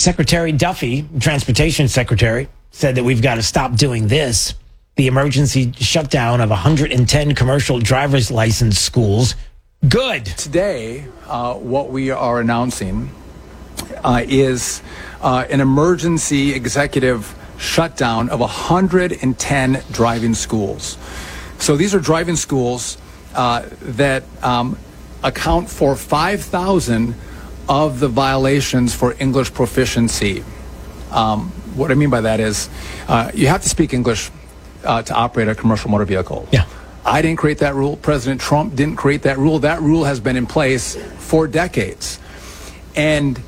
Secretary Duffy, Transportation Secretary, said that we've got to stop doing this. The emergency shutdown of 110 commercial driver's license schools. Good. Today, what we are announcing is an emergency executive shutdown of 110 driving schools. So these are driving schools that account for 5,000 of the violations for English proficiency. What I mean by that is you have to speak English to operate a commercial motor vehicle. Yeah. I didn't create that rule. President Trump didn't create that rule. That rule has been in place for decades. And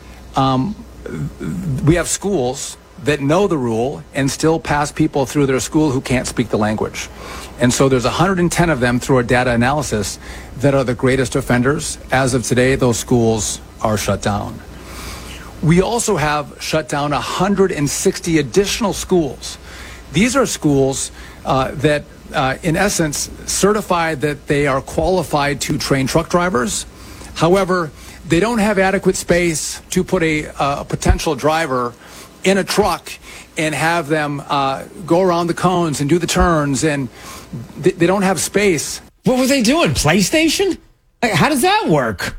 we have schools that know the rule and still pass people through their school who can't speak the language. And so there's 110 of them through our data analysis that are the greatest offenders. As of today, those schools are shut down. We also have shut down 160 additional schools. These are schools that, in essence, certify that they are qualified to train truck drivers. However, they don't have adequate space to put a potential driver in a truck and have them go around the cones and do the turns, and they don't have space. What were they doing? PlayStation? Like, how does that work?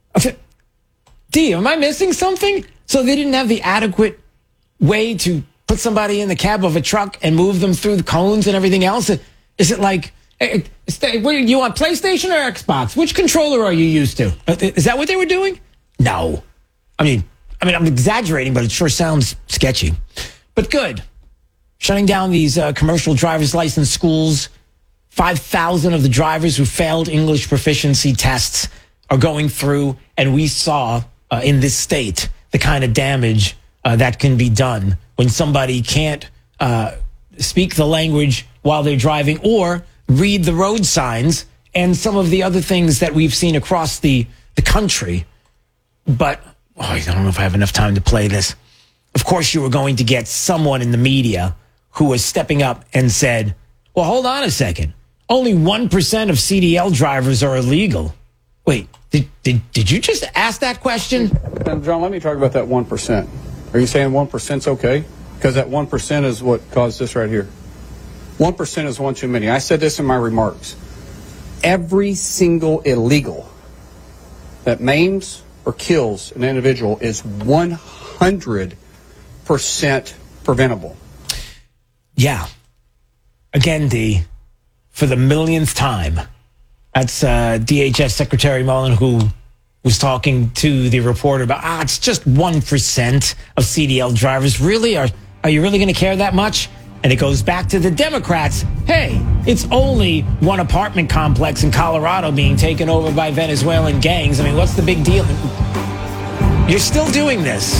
D, am I missing something? So they didn't have the adequate way to put somebody in the cab of a truck and move them through the cones and everything else? Is it like, you want PlayStation or Xbox? Which controller are you used to? Is that what they were doing? No. I mean, I'm exaggerating, but it sure sounds sketchy. But good. Shutting down these commercial driver's license schools. 5,000 of the drivers who failed English proficiency tests are going through, and we saw in this state the kind of damage that can be done when somebody can't speak the language while they're driving or read the road signs and some of the other things that we've seen across the country. But I don't know if I have enough time to play this. Of course, you were going to get someone in the media who was stepping up and said, well, hold on a second. Only 1% of CDL drivers are illegal. Wait, did you just ask that question? John, let me talk about that 1%. Are you saying 1%'s okay? Because that 1% is what caused this right here. 1% is one too many. I said this in my remarks. Every single illegal that maims or kills an individual is 100% preventable. Yeah. Again, D, for the millionth time, that's DHS Secretary Mullen who was talking to the reporter about, it's just 1% of CDL drivers. Really? Are you really going to care that much? And it goes back to the Democrats. Hey, it's only one apartment complex in Colorado being taken over by Venezuelan gangs. I mean, what's the big deal? You're still doing this.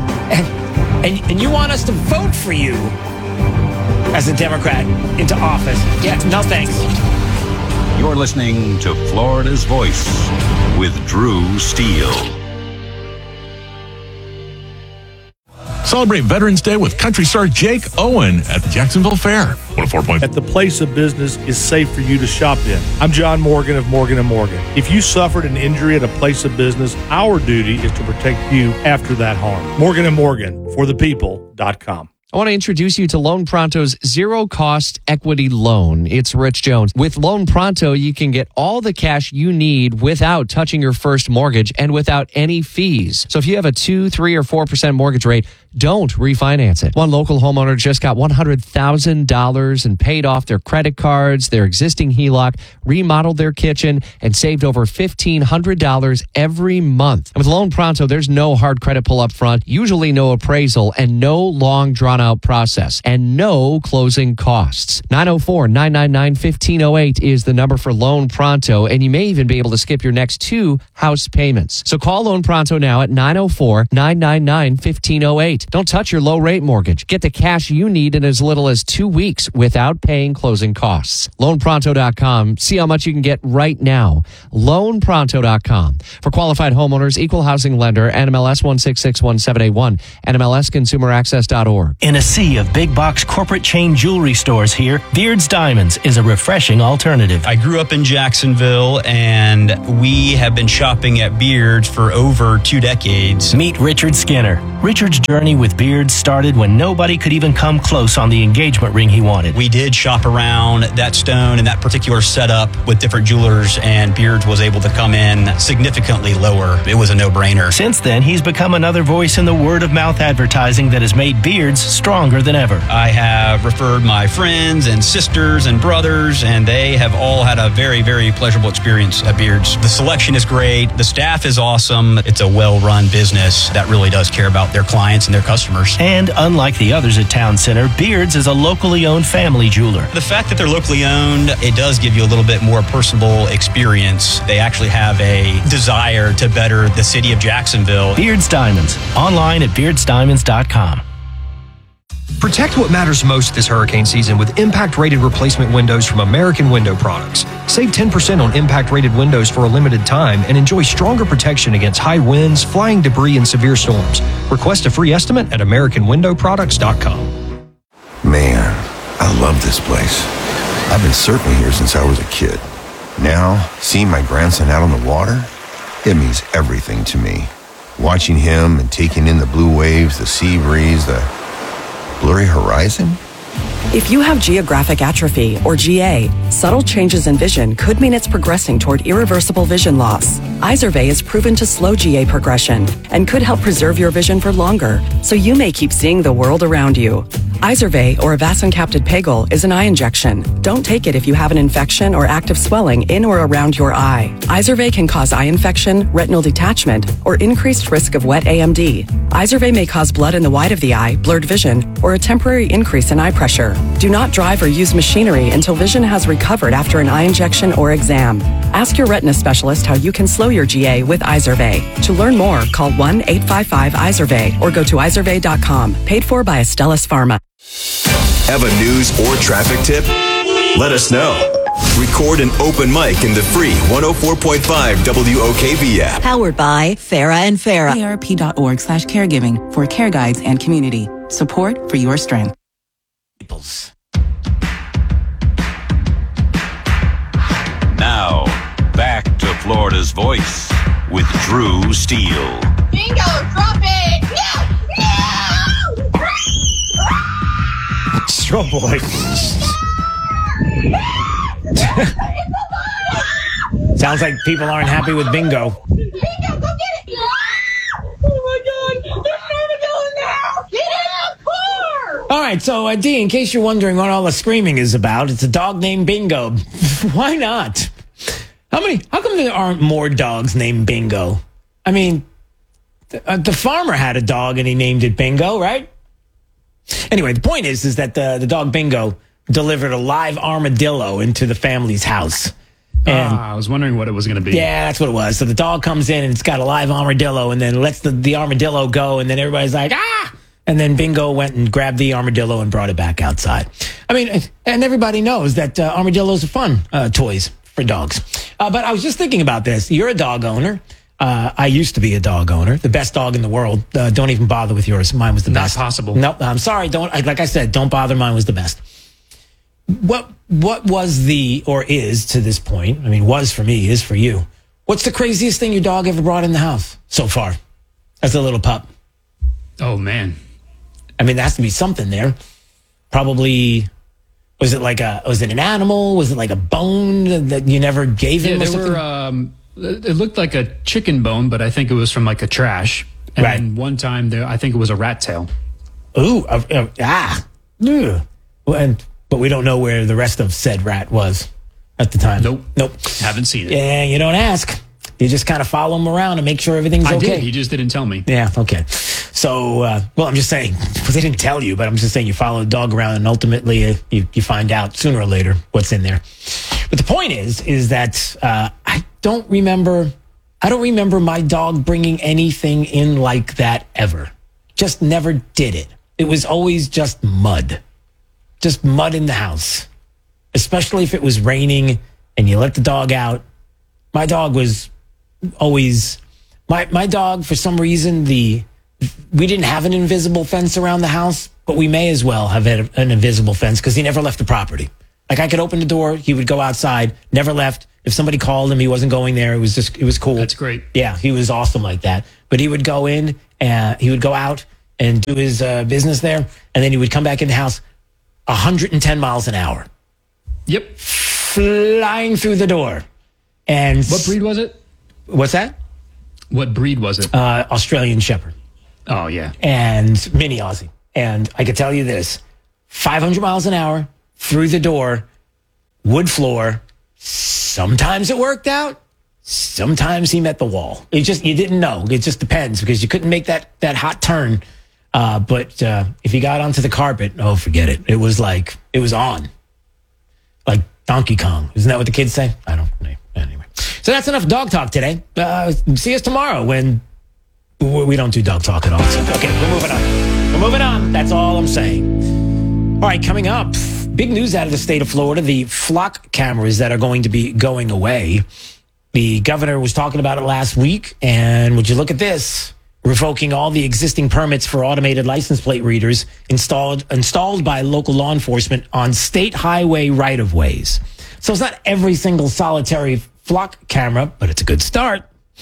And you want us to vote for you as a Democrat into office. Yeah, no thanks. You're listening to Florida's Voice with Drew Steele. Celebrate Veterans Day with country star Jake Owen at the Jacksonville Fair. 104.5. At the place of business is safe for you to shop in. I'm John Morgan of Morgan & Morgan. If you suffered an injury at a place of business, our duty is to protect you after that harm. Morgan & Morgan, forthepeople.com. I want to introduce you to Loan Pronto's zero-cost equity loan. It's Rich Jones. With Loan Pronto, you can get all the cash you need without touching your first mortgage and without any fees. So if you have a 2%, 3%, or 4% mortgage rate, don't refinance it. One local homeowner just got $100,000 and paid off their credit cards, their existing HELOC, remodeled their kitchen, and saved over $1,500 every month. And with Loan Pronto, there's no hard credit pull up front, usually no appraisal, and no long drawn-out process, and no closing costs. 904-999-1508 is the number for Loan Pronto, and you may even be able to skip your next 2 house payments. So call Loan Pronto now at 904-999-1508. Don't touch your low-rate mortgage. Get the cash you need in as little as 2 weeks without paying closing costs. LoanPronto.com. See how much you can get right now. LoanPronto.com. For qualified homeowners, equal housing lender, NMLS 1661781, NMLSConsumerAccess.org. In a sea of big box corporate chain jewelry stores here, Beard's Diamonds is a refreshing alternative. I grew up in Jacksonville, and we have been shopping at Beard's for over 2 decades. Meet Richard Skinner. Richard's journey with Beard's started when nobody could even come close on the engagement ring he wanted. We did shop around that stone and that particular setup with different jewelers, and Beard's was able to come in significantly lower. It was a no-brainer. Since then, he's become another voice in the word-of-mouth advertising that has made Beard's stronger than ever. I have referred my friends and sisters and brothers, and they have all had a very, very pleasurable experience at Beard's. The selection is great. The staff is awesome. It's a well-run business that really does care about their clients and their customers. And unlike the others at Town Center, Beard's is a locally owned family jeweler. The fact that they're locally owned, it does give you a little bit more personable experience. They actually have a desire to better the city of Jacksonville. Beard's Diamonds. Online at beardsdiamonds.com. Protect what matters most this hurricane season with impact-rated replacement windows from American Window Products. Save 10% on impact-rated windows for a limited time and enjoy stronger protection against high winds, flying debris, and severe storms. Request a free estimate at AmericanWindowProducts.com. Man, I love this place. I've been surfing here since I was a kid. Now, seeing my grandson out on the water, it means everything to me. Watching him and taking in the blue waves, the sea breeze, the blurry horizon? If you have geographic atrophy, or GA, subtle changes in vision could mean it's progressing toward irreversible vision loss. Izervay is proven to slow GA progression and could help preserve your vision for longer, so you may keep seeing the world around you. Izervay, or avacincaptad pegol, is an eye injection. Don't take it if you have an infection or active swelling in or around your eye. Izervay can cause eye infection, retinal detachment, or increased risk of wet AMD. Izervay may cause blood in the white of the eye, blurred vision, or a temporary increase in eye pressure. Do not drive or use machinery until vision has recovered after an eye injection or exam. Ask your retina specialist how you can slow your GA with Izervay. To learn more, call 1-855-IZERVAY or go to izervay.com. Paid for by Astellas Pharma. Have a news or traffic tip? Let us know. Record an open mic in the free 104.5 WOKV app. Powered by Farah and Farah. AARP.org/caregiving for care guides and community. Support for your strength. Now, back to Florida's Voice with Drew Steele. Bingo, drop it! No! Strobe boy. Sounds like people aren't happy with bingo. Bingo, go get it! Oh my God! There's an armadillo in the house! Get in the car! All right, so D, in case you're wondering what all the screaming is about, it's a dog named Bingo. Why not? How come there aren't more dogs named Bingo? I mean, the farmer had a dog and he named it Bingo, right? Anyway, the point is that the dog Bingo delivered a live armadillo into the family's house. And I was wondering what it was going to be. Yeah, that's what it was. So the dog comes in and it's got a live armadillo and then lets the armadillo go, and then everybody's like, ah! And then Bingo went and grabbed the armadillo and brought it back outside. I mean, and everybody knows that armadillos are fun toys for dogs. But I was just thinking about this. You're a dog owner. I used to be a dog owner. The best dog in the world. Don't even bother with yours. Mine was the best. Not possible. Nope. I'm sorry. Like I said, don't bother. Mine was the best. What was or is to this point? I mean, was for me, is for you. What's the craziest thing your dog ever brought in the house so far as a little pup? Oh, man. I mean, there has to be something there. Probably, was it an animal? Was it like a bone that you never gave him? It looked like a chicken bone, but I think it was from like a trash. And right. then one time, I think it was a rat tail. Ooh, but we don't know where the rest of said rat was at the time. Nope. Haven't seen it. Yeah, you don't ask. You just kind of follow him around and make sure everything's okay. I did. He just didn't tell me. Yeah, okay. So, I'm just saying, because they didn't tell you, but I'm just saying you follow the dog around and ultimately you find out sooner or later what's in there. But the point is that I don't remember my dog bringing anything in like that ever. just never did it. It was always just mud in the house, especially if it was raining and you let the dog out. My dog was always, my dog, for some reason, we didn't have an invisible fence around the house, but we may as well have had an invisible fence because he never left the property. Like, I could open the door, he would go outside, never left. If somebody called him, he wasn't going there. It was cool. That's great. Yeah, he was awesome like that. But he would go in and he would go out and do his business there, and then he would come back in the house 110 miles an hour. Yep. Flying through the door. And what breed was it? What's that? What breed was it? Australian Shepherd. Oh, yeah. And mini Aussie. And I could tell you this, 500 miles an hour through the door, wood floor. Sometimes it worked out. Sometimes he met the wall. You didn't know. It just depends because you couldn't make that hot turn. But if he got onto the carpet, oh, forget it. It was on. Like Donkey Kong. Isn't that what the kids say? I don't know. Anyway. So that's enough dog talk today. See us tomorrow when we don't do dog talk at all. So, okay, we're moving on. That's all I'm saying. All right, coming up, big news out of the state of Florida, the flock cameras that are going to be going away. The governor was talking about it last week, and would you look at this? Revoking all the existing permits for automated license plate readers installed by local law enforcement on state highway right-of-ways. So it's not every single solitary flock camera, but it's a good start.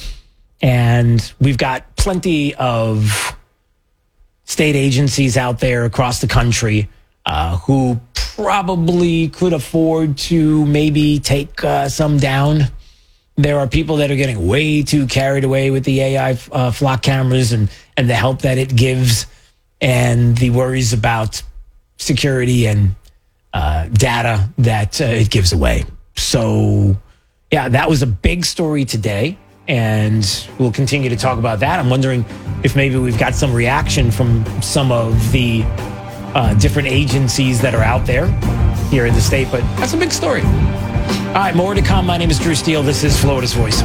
And we've got plenty of state agencies out there across the country who probably could afford to maybe take some down. There are people that are getting way too carried away with the AI flock cameras and the help that it gives and the worries about security and data that it gives away. So, yeah, that was a big story today, and we'll continue to talk about that. I'm wondering if maybe we've got some reaction from some of the different agencies that are out there here in the state, but that's a big story. All right, more to come. My name is Drew Steele. This is Florida's Voice.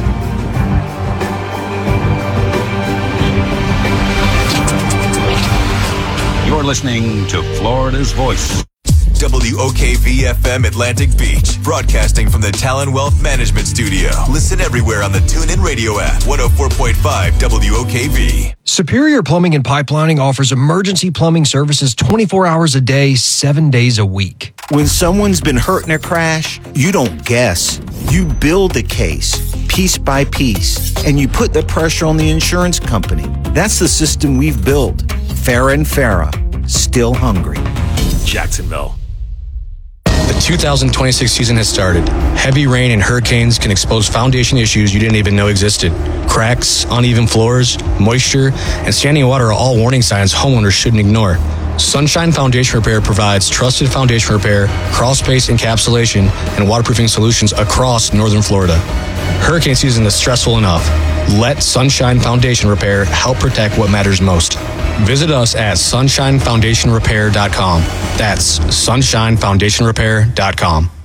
You're listening to Florida's Voice. WOKV-FM Atlantic Beach, broadcasting from the Talon Wealth Management Studio. Listen everywhere on the TuneIn Radio app, 104.5 WOKV. Superior Plumbing and Pipelining offers emergency plumbing services 24 hours a day, 7 days a week. When someone's been hurt in a crash, you don't guess. You build the case, piece by piece, and you put the pressure on the insurance company. That's the system we've built. Farah and Farah, still hungry. Jacksonville. The 2026 season has started. Heavy rain and hurricanes can expose foundation issues you didn't even know existed. Cracks, uneven floors, moisture, and standing water are all warning signs homeowners shouldn't ignore. Sunshine Foundation Repair provides trusted foundation repair, crawl space encapsulation, and waterproofing solutions across northern Florida. Hurricane season is stressful enough. Let Sunshine Foundation Repair help protect what matters most. Visit us at sunshinefoundationrepair.com. That's sunshinefoundationrepair.com.